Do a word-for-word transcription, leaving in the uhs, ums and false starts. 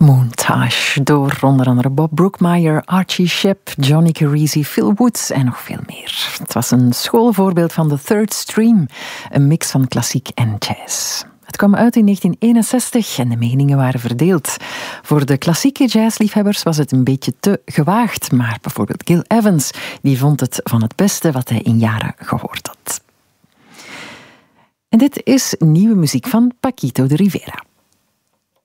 Montage door onder andere Bob Brookmeyer, Archie Shepp, Johnny Carisi, Phil Woods en nog veel meer. Het was een schoolvoorbeeld van de Third Stream, een mix van klassiek en jazz. Het kwam uit in negentien eenenzestig en de meningen waren verdeeld. Voor de klassieke jazzliefhebbers was het een beetje te gewaagd, maar bijvoorbeeld Gil Evans die vond het van het beste wat hij in jaren gehoord had. En dit is nieuwe muziek van Paquito de Rivera.